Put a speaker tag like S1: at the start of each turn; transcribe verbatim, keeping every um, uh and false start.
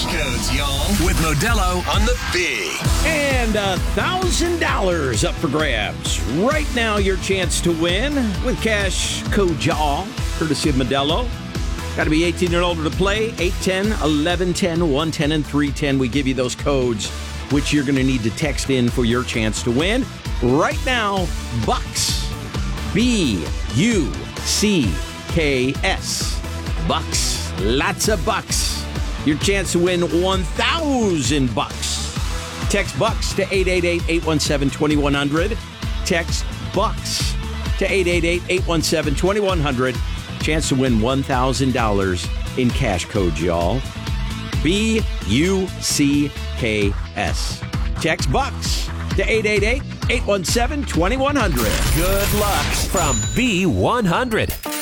S1: codes, y'all. With Modelo on the Big.
S2: And one thousand dollars up for grabs. Right now, your chance to win with cash code y'all, courtesy of Modelo. Got to be eighteen and older to play. eight ten, eleven ten, one ten, and three ten. We give you those codes, which you're going to need to text in for your chance to win. Right now, Bucks. B U C K S. Bucks. Lots of bucks. Your chance to win one thousand bucks. Text Bucks to eight eight eight, eight one seven, two one zero zero. Text Bucks to eight eight eight, eight one seven, two one zero zero. Chance to win one thousand dollars in cash code, y'all. B U C K S. Text Bucks to eight eight eight, eight one seven, two one zero zero.
S3: Good luck from B one hundred.